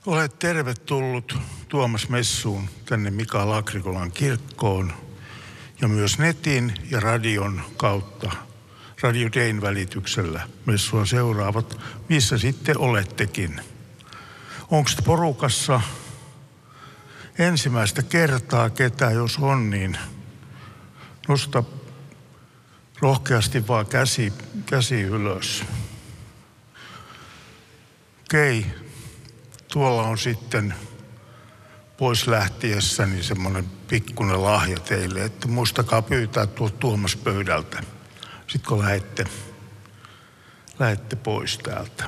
Olet tervetullut Tuomas messuun tänne Mikael Agrikolan kirkkoon ja myös netin ja radion kautta, Radio Dayn välityksellä messua seuraavat, missä sitten olettekin. Onko porukassa ensimmäistä kertaa ketä, jos on, niin nosta rohkeasti vaan käsi ylös. Okei. Tuolla on sitten pois lähtiessäni semmoinen pikkuinen lahja teille, että muistakaa pyytää tuolta Tuomas-pöydältä, sitten kun lähette pois täältä.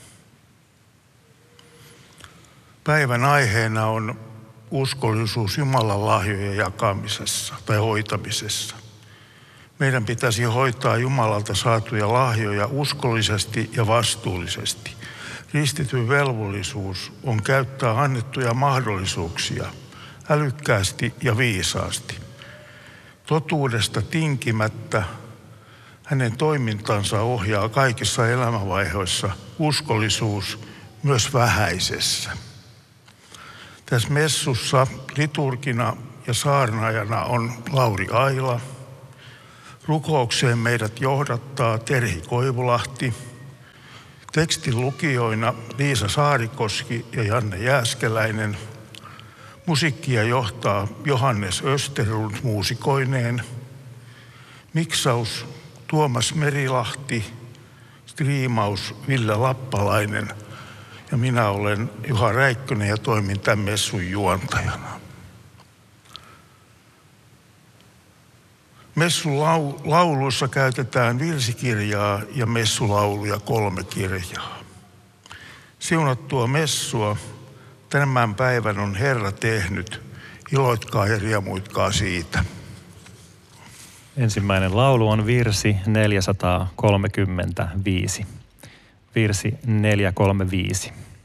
Päivän aiheena on uskollisuus Jumalan lahjojen jakamisessa tai hoitamisessa. Meidän pitäisi hoitaa Jumalalta saatuja lahjoja uskollisesti ja vastuullisesti. Kristityn velvollisuus on käyttää annettuja mahdollisuuksia älykkäästi ja viisaasti. Totuudesta tinkimättä hänen toimintansa ohjaa kaikissa elämänvaiheissa uskollisuus myös vähäisessä. Tässä messussa liturgina ja saarnaajana on Lauri Aila. Rukoukseen meidät johdattaa Terhi Koivulahti. Tekstin lukijoina Liisa Saarikoski ja Janne Jääskeläinen. Musiikkia johtaa Johannes Österlund muusikoineen. Miksaus Tuomas Merilahti. Striimaus Ville Lappalainen. Ja minä olen Juha Räikkönen ja toimin tämän messun juontajana. Messun lauluissa käytetään virsikirjaa ja messulauluja 3 kirjaa. Siunattua messua tämän päivän on Herra tehnyt, iloitkaa ja riemuitkaa siitä. Ensimmäinen laulu on virsi 435. Virsi 435.